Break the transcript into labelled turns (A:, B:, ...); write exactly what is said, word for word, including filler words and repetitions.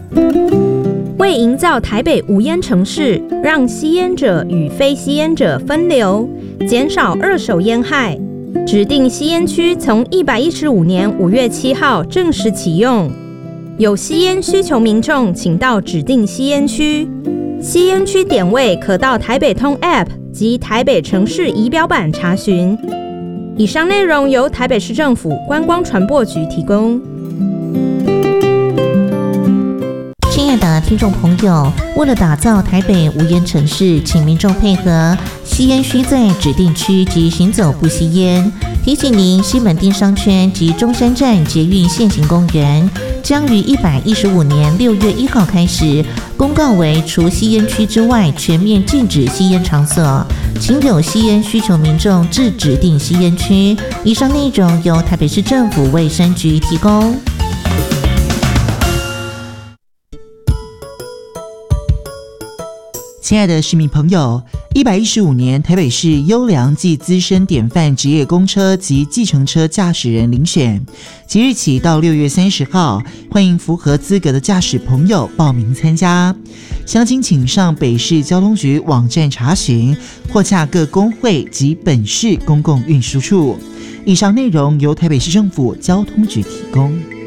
A: 为营造台北无烟城市，让吸烟者与非吸烟者分流，减少二手烟害，指定吸烟区从一百一十五年五月七号正式启用。有吸烟需求民众，请到指定吸烟区。吸烟区点位可到台北通 App 及台北城市仪表板查询。以上内容由台北市政府观光传播局提供。
B: 亲爱的听众朋友，为了打造台北无烟城市，请民众配合，吸烟需在指定区及行走不吸烟。提醒您，西门町商圈及中山站捷运现行公园将于一百一十五年六月一号开始公告为除吸烟区之外全面禁止吸烟场所，请有吸烟需求民众至指定吸烟区。以上内容由台北市政府卫生局提供。
C: 亲爱的市民朋友，一百一十五年台北市优良暨资深典范职业公车及计程车驾驶人遴选，即日起到六月三十号，欢迎符合资格的驾驶朋友报名参加。详情请上北市交通局网站查询，或洽各工会及本市公共运输处。以上内容由台北市政府交通局提供。